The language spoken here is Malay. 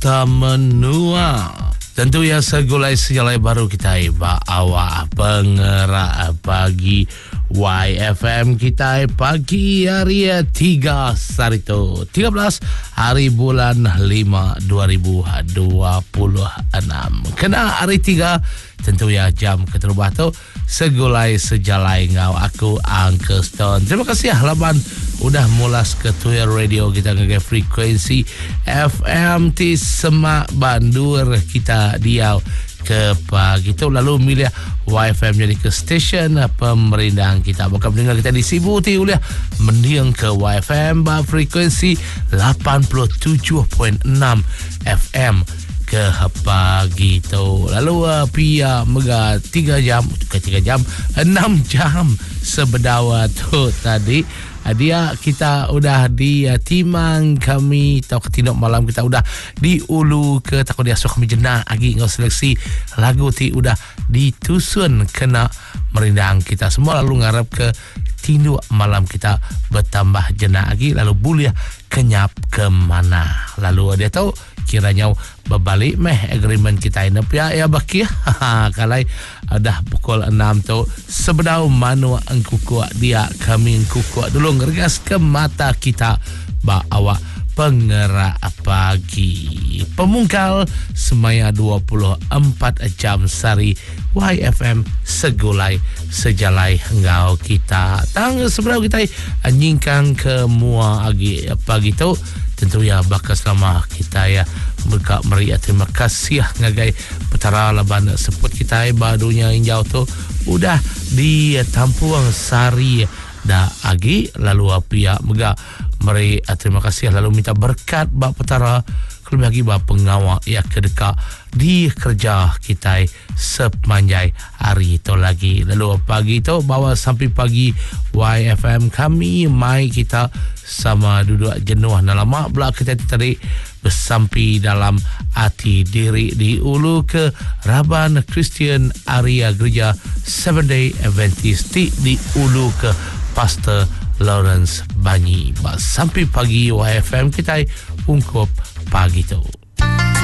kata menua. Tentu ya segulai sejalai baru kita bawa pengerak pagi YFM kita pagi hari 3 Sarito 13 hari bulan 5 2026. Kena hari 3 tentu ya jam keterubah tu segulai sejalai ngau aku Uncle Stone. Terima kasih halaman udah mulas ke Twitter radio kita ngagai frekuensi FM ti Semak Bandur kita diau ke pagi tu lalu milih YFM jadi ke stesen pemerintahan kita bukan mendengar kita di Sibu ti uliah mendiang ke YFM ba frekuensi 87.6 FM ke pagi tu lalu pia mega 3 jam 6 jam sebedawa tu tadi dia kita udah di timang kami tahu ketindak malam kita udah di ulu ke takut dia suka kami jenak lagi ngau seleksi lagu ti udah ditusun kena merindang kita semua lalu ngarap ke tinduk malam kita bertambah jenak lagi lalu boleh kenyap ke mana lalu dia tahu kiranya berbalik agreement kita ini ya baki kalau dah pukul 6 tu sebedau manu angkukuk dia kami angkukuk dulu ngergas ke mata kita bawa pengerak pagi pemungkal semaya 24 jam sari YFM segulai sejalai engkau kita tanggal seberapa kita nyingkang ke mua pagi tu tentu ya bakas lama kita ya mereka meriah terima kasih ngagai petara laban sebut kita badunya injau tu udah di tampuang sari dah agi lalu pihak mega meri terima kasih lalu minta berkat bak petara kelebih lagi bak pengawal ya kedekat di kerja kita sepanjang hari itu lagi lalu pagi itu bawa sampai pagi YFM kami mai kita sama duduk jenuh dan lama belak kita tarik bersampai dalam hati diri di ulu ke Raban Christian area gereja 7 Day Adventist di ulu ke Pastor Lawrence Banyi sampai pagi YFM kita ungkup pagi tu.